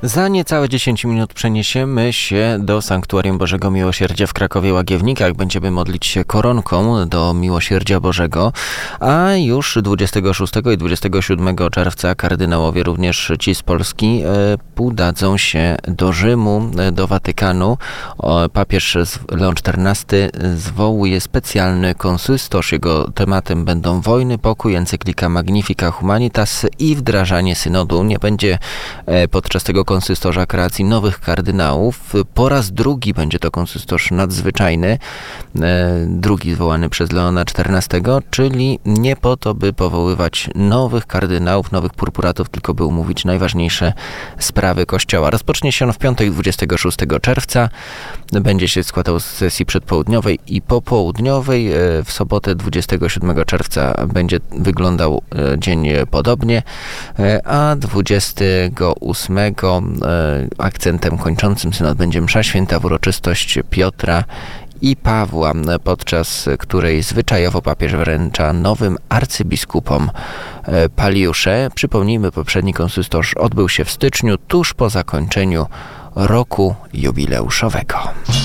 Za niecałe 10 minut przeniesiemy się do Sanktuarium Bożego Miłosierdzia w Krakowie-Łagiewnikach. Będziemy modlić się koronką do Miłosierdzia Bożego, a już 26 i 27 czerwca kardynałowie, również ci z Polski, udadzą się do Rzymu, do Watykanu. Papież Leon XIV zwołuje specjalny konsystorz. Jego tematem będą wojny, pokój, encyklika Magnifica Humanitas i wdrażanie synodu. Nie będzie podczas tego konsystorza kreacji nowych kardynałów. Po raz drugi będzie to konsystorz nadzwyczajny, drugi zwołany przez Leona XIV, czyli nie po to, by powoływać nowych kardynałów, nowych purpuratów, tylko by umówić najważniejsze sprawy Kościoła. Rozpocznie się on w piątek 26 czerwca. Będzie się składał z sesji przedpołudniowej i popołudniowej. W sobotę 27 czerwca będzie wyglądał dzień podobnie, a 28 akcentem kończącym synod będzie msza święta w uroczystość Piotra i Pawła, podczas której zwyczajowo papież wręcza nowym arcybiskupom paliusze. Przypomnijmy, poprzedni konsystorz odbył się w styczniu, tuż po zakończeniu roku jubileuszowego.